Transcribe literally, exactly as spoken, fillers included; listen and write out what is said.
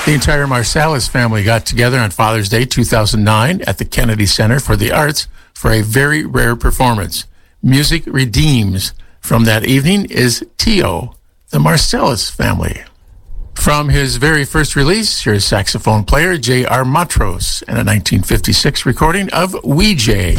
The entire Marsalis family got together on Father's Day two thousand nine at the Kennedy Center for the Arts for a very rare performance. Music Redeems. From that evening is Tio, the Marsalis family. From his very first release, here's saxophone player J R. Matros and a nineteen fifty-six recording of Wee Jay.